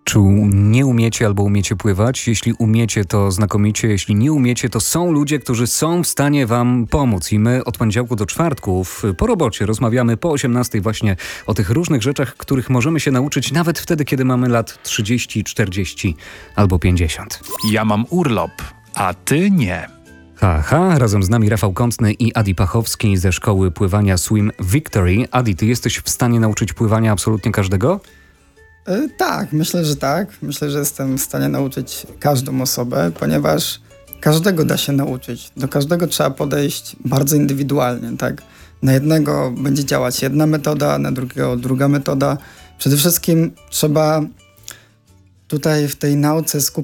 Czy nie umiecie albo umiecie pływać? Jeśli umiecie, to znakomicie. Jeśli nie umiecie, to są ludzie, którzy są w stanie wam pomóc. I my od poniedziałku do czwartków po robocie rozmawiamy po 18 właśnie o tych różnych rzeczach, których możemy się nauczyć nawet wtedy, kiedy mamy lat 30, 40 albo 50. Ja mam urlop, a ty nie. Razem z nami Rafał Kątny i Adi Pachowski ze szkoły pływania Swim Victory. Adi, ty jesteś w stanie nauczyć pływania absolutnie każdego? Tak, myślę, że tak. Myślę, że jestem w stanie nauczyć każdą osobę, ponieważ każdego da się nauczyć. Do każdego trzeba podejść bardzo indywidualnie, tak? Na jednego będzie działać jedna metoda, na drugiego druga metoda. Przede wszystkim trzeba tutaj w tej nauce skupić